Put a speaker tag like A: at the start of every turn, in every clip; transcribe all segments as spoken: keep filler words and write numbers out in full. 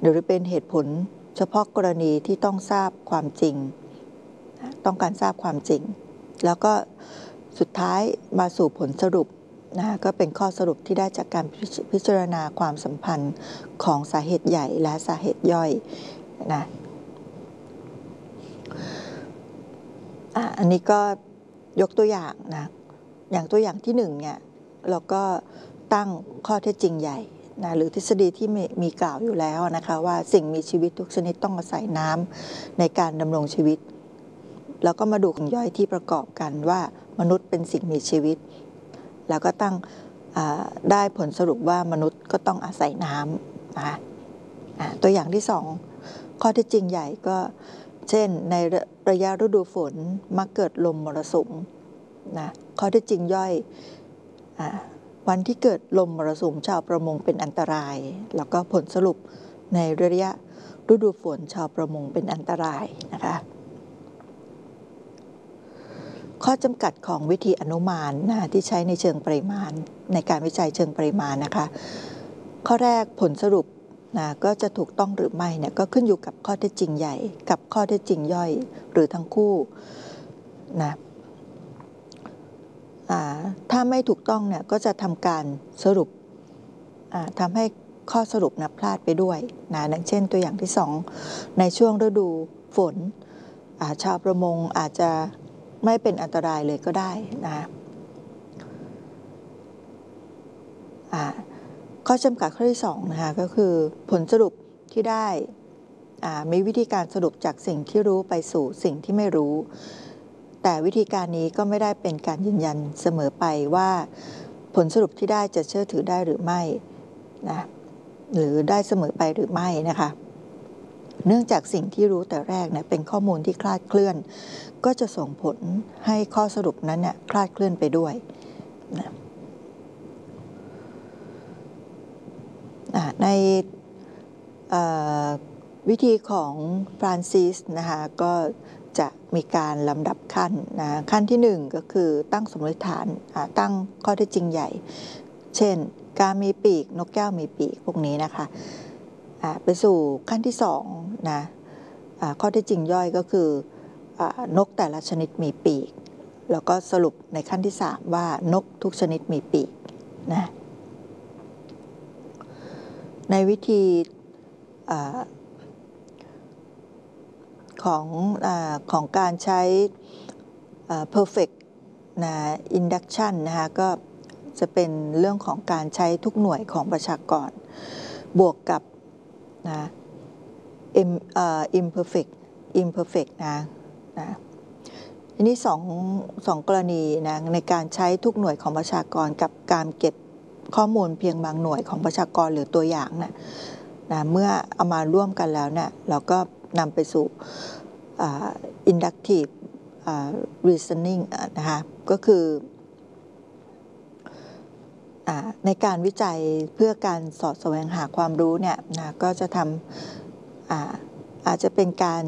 A: หรือเป็นเหตุผลเฉพาะกรณีที่ต้องทราบความจริงต้องการทราบความจริงแล้วก็สุดท้ายมาสู่ผลสรุปนะก็เป็นข้อสรุปที่ได้จากการพิจารณาความสัมพันธ์ของสาเหตุใหญ่และสาเหตุย่อยนะอ่ะอันนี้ก็ยกตัวอย่างนะอย่างตัวอย่างที่หนึ่งเนี่ยเราก็ตั้งข้อเท็จจริงใหญ่นะหรือทฤษฎีที่มีมีกล่าวอยู่แล้วนะคะว่าสิ่งมีชีวิตทุกชนิดต้องอาศัยน้ำในการดำรงชีวิตแล้วก็มาดูของย่อยที่ประกอบกันว่ามนุษย์เป็นสิ่งมีชีวิตแล้วก็ตั้งได้ผลสรุปว่ามนุษย์ก็ต้องอาศัยน้ำนะคะตัวอย่างที่สองข้อเท็จจริงใหญ่ก็เช่นในระยะฤดูฝนมักเกิดลมมรสุมนะข้อเท็จจริงย่อยวันที่เกิดลมมรสุมชาวประมงเป็นอันตรายแล้วก็ผลสรุปในระยะฤดูฝนชาวประมงเป็นอันตรายนะคะข้อจำกัดของวิธีอนุมานนะที่ใช้ในเชิงปริมาณในการวิจัยเชิงปริมาณนะคะข้อแรกผลสรุปนะก็จะถูกต้องหรือไม่เนี่ยก็ขึ้นอยู่กับข้อเท็จจริงใหญ่กับข้อเท็จจริงย่อยหรือทั้งคู่นะถ้าไม่ถูกต้องเนี่ยก็จะทำการสรุปทำให้ข้อสรุปนะพลาดไปด้วยนะดังเช่นตัวอย่างที่สองในช่วงฤดูฝนชาวประมงอาจจะไม่เป็นอันตรายเลยก็ได้นะข้อจำกัดข้อที่สองนะคะก็คือผลสรุปที่ได้มีวิธีการสรุปจากสิ่งที่รู้ไปสู่สิ่งที่ไม่รู้แต่วิธีการนี้ก็ไม่ได้เป็นการยืนยันเสมอไปว่าผลสรุปที่ได้จะเชื่อถือได้หรือไม่นะหรือได้เสมอไปหรือไม่นะคะเนื่องจากสิ่งที่รู้แต่แรกเนี่ยเป็นข้อมูลที่คลาดเคลื่อนก็จะส่งผลให้ข้อสรุปนั้นเนี่ยคลาดเคลื่อนไปด้วยนะในวิธีของฟรานซิสนะคะก็จะมีการลำดับขั้นนะขั้นที่หนึ่งก็คือตั้งสมมติฐานตั้งข้อเท็จจริงใหญ่เช่นกามีปีกนกแก้วมีปีกพวกนี้นะคะไปสู่ขั้นที่สองนะข้อเท็จจริงย่อยก็คือนกแต่ละชนิดมีปีกแล้วก็สรุปในขั้นที่สามว่านกทุกชนิดมีปีกนะในวิธีของของการใช้ perfect นะ induction นะคะก็จะเป็นเรื่องของการใช้ทุกหน่วยของประชากรบวกกับนะ imperfect imperfect นะนะทีนี้สองสองกรณีนะในการใช้ทุกหน่วยของประชากรกับการเก็บข้อมูลเพียงบางหน่วยของประชากรหรือตัวอย่างนะนะเมื่อเอามาร่วมกันแล้วเนี่ยเราก็นำไปสู่ inductive reasoning นะคะก็คือในการวิจัยเพื่อการสอดแสวงหาความรู้เนี่ยนะก็จะทำ อา, อาจจะเป็นการ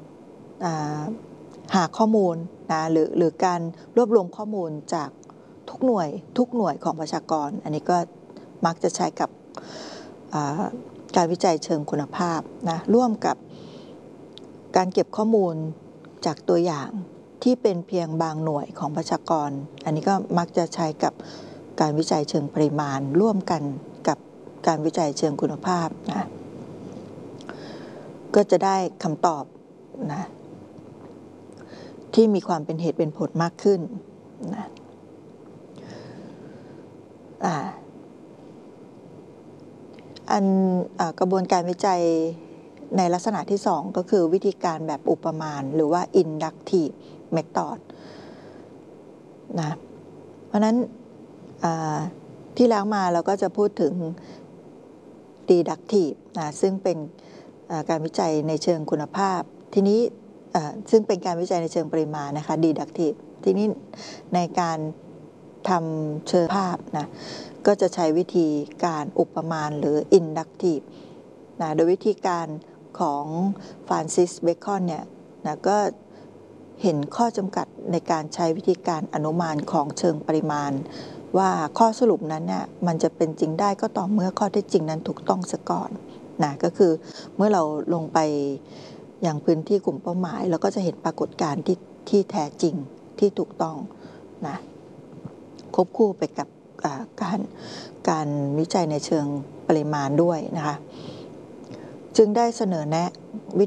A: หาข้อมูลนะหรือหรือการรวบรวมข้อมูลจากทุกหน่วยทุกหน่วยของประชากรอันนี้ก็มักจะใช้กับการวิจัยเชิงคุณภาพนะร่วมกับการเก็บข้อมูลจากตัวอย่างที่เป็นเพียงบางหน่วยของประชากรอันนี้ก็มักจะใช้กับการวิจัยเชิงปริมาณร่วมกันกับการวิจัยเชิงคุณภาพนะก็จะได้คำตอบนะที่มีความเป็นเหตุเป็นผลมากขึ้นนะอ่าอันกระบวนการวิจัยในลักษณะที่สองก็คือวิธีการแบบอุปมาหรือว่า inductive method นะเพราะนั้นที่แล้วมาเราก็จะพูดถึง deductive นะซึ่งเป็นการวิจัยในเชิงคุณภาพทีนี้ซึ่งเป็นการวิจัยในเชิงปริมาณนะคะ deductive ทีนี้ในการทำเชิงภาพนะก็จะใช้วิธีการอุปมาหรือ inductive นะโดยวิธีการของฟรานซิส เบคอนเนี่ยนะก็เห็นข้อจำกัดในการใช้วิธีการอนุมานของเชิงปริมาณว่าข้อสรุปนั้นเนี่ยมันจะเป็นจริงได้ก็ต่อเมื่อข้อเท็จจริงนั้นถูกต้องซะก่อนนะก็คือเมื่อเราลงไปอย่างพื้นที่กลุ่มเป้าหมายเราก็จะเห็นปรากฏการณ์ที่ที่แท้จริงที่ถูกต้องนะควบคู่ไปกับการการวิจัยในเชิงปริมาณด้วยนะคะจึงได้เสนอแนะวิ